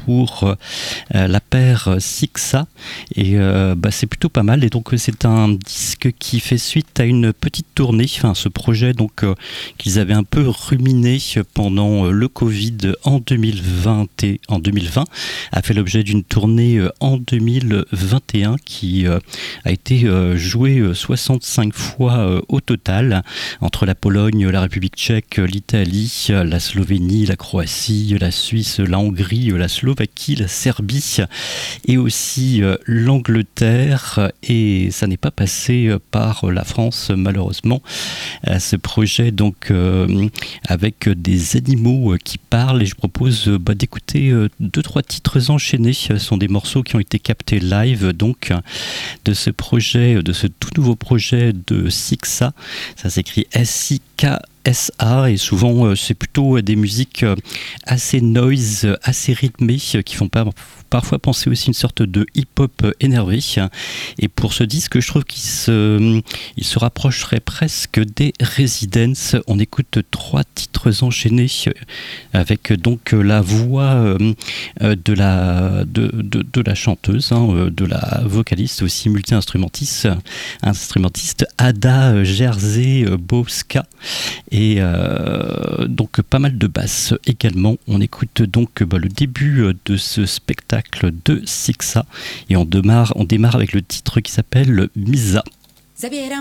pour la paire Sixa et c'est plutôt pas mal. Et donc c'est un disque qui fait suite à une petite tournée, ce projet donc qu'ils avaient un peu ruminé pendant le Covid en 2020 a fait l'objet d'une tournée en 2021 qui a été jouée 65 fois au total entre la Pologne, la République tchèque, l'Italie, la Slovénie, la Croatie, la Suisse, la Hongrie, la Slovaquie, la Serbie et aussi l'Angleterre, et ça n'est pas passé par la France malheureusement. Ce projet donc avec des animaux qui parlent, et je propose d'écouter 2-3 titres enchaînés. Ce sont des morceaux qui ont été captés live donc de ce projet, de ce tout nouveau projet de Sixa. Ça s'écrit SIKSA, et souvent c'est plutôt des musiques assez noise, assez rythmées, qui font parfois penser aussi une sorte de hip-hop énervé. Et pour ce disque, je trouve qu'il se rapprocherait presque des Residents. On écoute 3 titres enchaînés avec donc la voix de la chanteuse, de la vocaliste aussi multi-instrumentiste Ada Jerzembowska, et donc pas mal de basses également. On écoute donc le début de ce spectacle de Sixa, et on démarre avec le titre qui s'appelle Misa. Zabieram